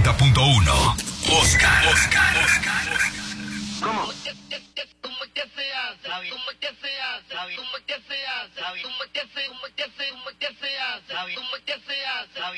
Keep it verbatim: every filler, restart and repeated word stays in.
noventa punto uno. Oscar. Oscar. Oscar. ¿Cómo? ¿Cómo es que se hace? ¿Cómo es que se hace? ¿Cómo es que se hace? ¿Cómo es que se, cómo es que se, cómo es que se hace? ¿Cómo es que se hace?